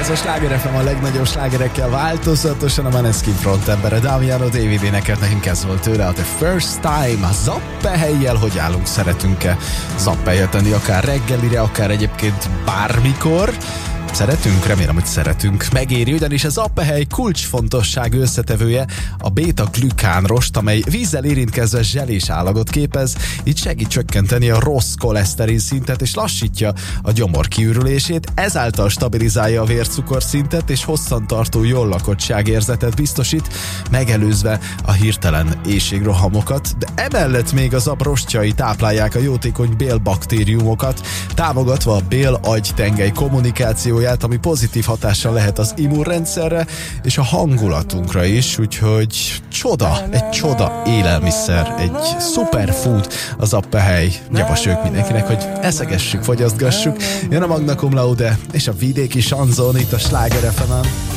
Ez a Sláger FM a legnagyobb slágerekkel változatosan, a Maneskin frontembere Damiano David énekelt, nekünk ez volt tőle a The First Time, a Zappehelyjel. Hogy állunk, szeretünk-e Zappehelyet tenni, akár reggelire, akár egyébként bármikor? Szeretünk? Remélem, hogy szeretünk. Megéri, ugyanis a Zappehely kulcsfontosságú összetevője a béta-glükán rost, amely vízzel érintkezve zselés állagot képez, így segít csökkenteni a rossz koleszterin szintet és lassítja a gyomor kiürülését, ezáltal stabilizálja a vércukorszintet és hosszantartó jól lakottságérzetet biztosít, megelőzve a hirtelen éhségrohamokat, de emellett még az rostjai táplálják a jótékony bélbaktériumokat, támogatva a bél-agy-tengely kommunikációját, ami pozitív hatással lehet az immunrendszerre és a hangulatunkra is, úgyhogy egy csoda élelmiszer, egy superfood az Zappehely. Javasoljuk mindenkinek, hogy eszegessük, fogyasztgassuk. Jön a Magna Cum Laude és a vidéki sanzon itt a Sláger FM-en.